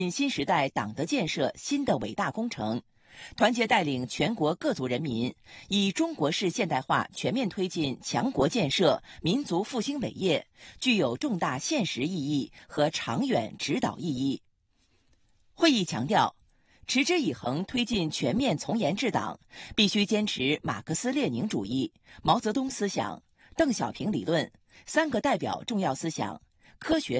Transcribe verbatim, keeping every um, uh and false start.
新时代党的建设新的伟大工程，团结带领全国各族人民，以中国式现代化全面推进强国建设、民族复兴伟业，具有重大现实意义和长远指导意义。会议强调，持之以恒推进全面从严治党，必须坚持马克思列宁主义、毛泽东思想、邓小平理论、三个代表重要思想、科学